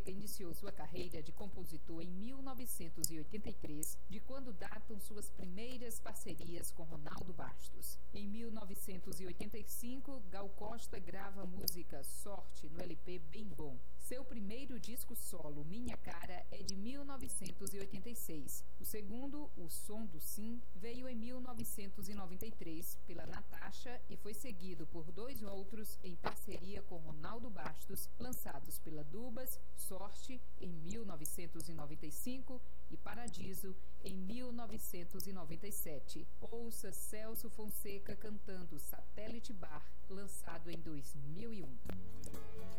Fonseca iniciou sua carreira de compositor em 1983, de quando datam suas primeiras parcerias com Ronaldo Bastos. Em 1985, Gal Costa grava a música Sorte no LP Bem Bom. Seu primeiro disco solo, Minha Cara, é de 1986. O segundo, O Som do Sim, veio em 1993 pela Natasha e foi seguido por 2 outros em parceria com Ronaldo Bastos, lançados pela Dubas, Sorte em 1995 e Paradiso em 1997. Ouça Celso Fonseca cantando Satélite Bar, lançado em 2001.